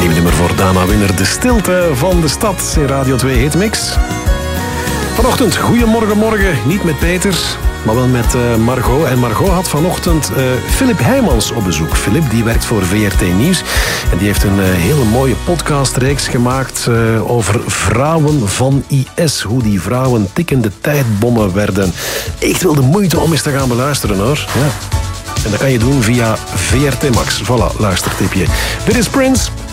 Nieuw nummer voor Dana Winner, De Stilte van de Stad in Radio 2 Hitmix. Vanochtend, goedemorgen, morgen, niet met Peter, maar wel met Margot. En Margot had vanochtend Filip Heijmans op bezoek. Filip die werkt voor VRT Nieuws en die heeft een hele mooie podcastreeks gemaakt over vrouwen van IS. Hoe die vrouwen tikkende tijdbommen werden. Echt wel de moeite om eens te gaan beluisteren, hoor. Ja. En dat kan je doen via VRT Max. Voilà, luistertipje. Dit is Prince.